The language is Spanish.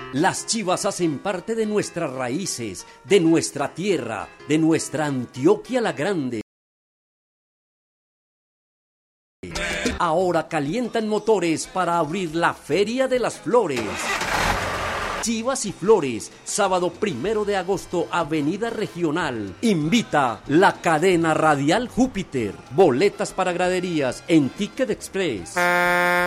Las Chivas hacen parte de nuestras raíces, de nuestra tierra, de nuestra Antioquia la Grande. Ahora calientan motores para abrir la Feria de las Flores. Chivas y Flores, sábado 1 de agosto, Avenida Regional. Invita la cadena radial Júpiter. Boletas para graderías en Ticket Express.